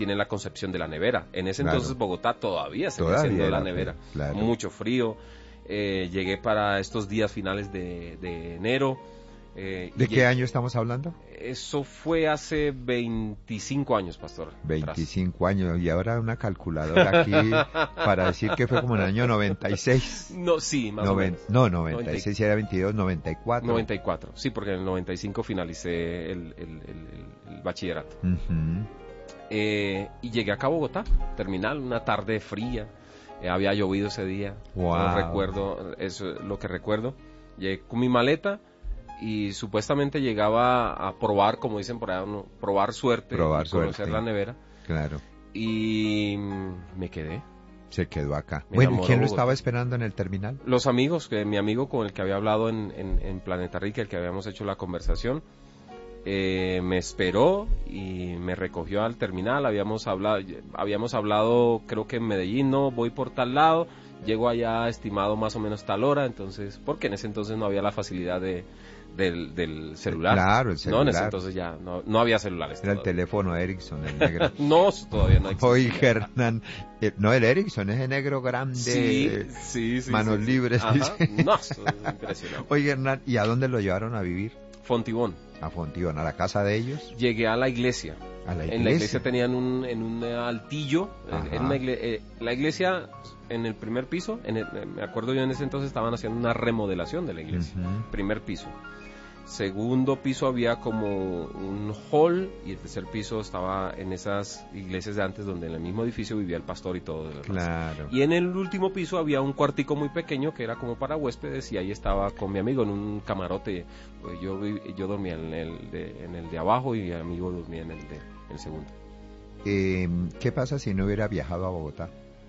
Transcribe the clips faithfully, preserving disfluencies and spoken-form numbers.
tiene la concepción de la nevera. En ese Claro. entonces Bogotá todavía seguía Todavía siendo la era nevera. frío, claro. Mucho frío. Eh, llegué para estos días finales de, de enero. Eh, ¿De y qué llegué- año estamos hablando? Eso fue hace veinticinco años, pastor. atrás. veinticinco años, y ahora una calculadora aquí para decir que fue como en el año noventa y seis. No, sí, más Noven- o menos. no, noventa y seis era veintidós, noventa y cuatro. noventa y cuatro, sí, porque en el noventa y cinco finalicé el, el, el, el- el bachillerato. Ujú. Eh, y llegué acá a Bogotá, terminal, una tarde fría. Eh, había llovido ese día. Wow. No recuerdo, eso es lo que recuerdo. Llegué con mi maleta y supuestamente llegaba a probar, como dicen por allá, ¿no? probar suerte, Probar y conocer suerte. la nevera. Claro, Y mm, me quedé. se quedó acá. Me Bueno, ¿y enamoró quién lo Bogotá. estaba esperando en el terminal? Los amigos, que mi amigo con el que había hablado en, en, en Planeta Rica, el que habíamos hecho la conversación, eh, me esperó y me recogió al terminal. Habíamos hablado, habíamos hablado, creo que en Medellín, no, voy por tal lado, llego allá estimado más o menos tal hora, entonces, porque en ese entonces no había la facilidad de del, del celular. Claro, el No, en ese celular. entonces ya no, no había celulares. Era el todavía. teléfono Ericsson, el negro. No, todavía no existía. Oiga, Hernán, eh, no el Ericsson, ese negro grande, Sí, eh, sí, sí. manos sí, sí. libres, Ajá. dice. No, eso es impresionante. Oiga, Hernán, ¿y a dónde lo llevaron a vivir? Fontibón. A Fontibón, a la casa de ellos, Llegué a la iglesia. a la iglesia. En la iglesia tenían un, en un altillo, Ajá. en una igle- eh, la iglesia en el primer piso, en el- eh, me acuerdo yo en ese entonces estaban haciendo una remodelación de la iglesia, Ujú. primer piso. Segundo piso había como un hall y el tercer piso estaba en esas iglesias de antes donde en el mismo edificio vivía el pastor y todo. lo demás. Claro. Y en el último piso había un cuartico muy pequeño que era como para huéspedes y ahí estaba con mi amigo en un camarote. Pues yo vi- yo dormía en el de, en el de abajo y mi amigo dormía en el de el segundo. Eh, ¿Qué pasa si no hubiera viajado a Bogotá?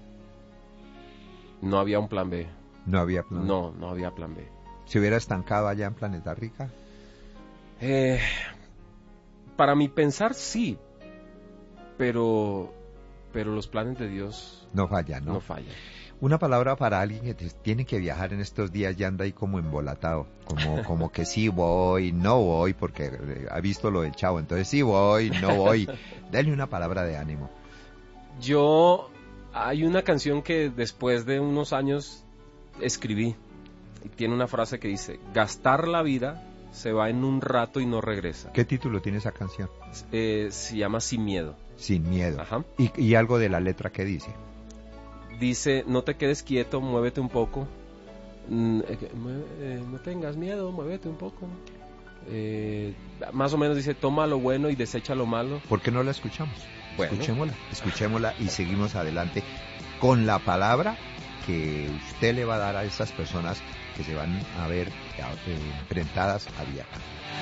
No había un plan B. No había plan. No, no había plan B. ¿Se hubiera estancado allá en Planeta Rica? Eh, para mi pensar sí, pero pero los planes de Dios No falla, ¿no? no fallan. Una palabra para alguien que te- tiene que viajar en estos días y anda ahí como embolatado, como, como que sí voy, no voy, porque eh, ha visto lo del Chavo, entonces sí voy, no voy. Dale una palabra de ánimo. Yo, hay una canción que después de unos años escribí y tiene una frase que dice: gastar la vida se va en un rato y no regresa. ¿Qué título tiene esa canción? Eh, se llama Sin Miedo. Sin miedo. Ajá. Y, y algo de la letra que dice. Dice: no te quedes quieto, muévete un poco. Mm, eh, que- mue- eh, no tengas miedo, muévete un poco. Eh, más o menos dice: toma lo bueno y desecha lo malo. ¿Por qué no la escuchamos? Bueno. Escuchémosla, escuchémosla y seguimos adelante con la palabra que usted le va a dar a estas personas que se van a ver eh, enfrentadas a viajar.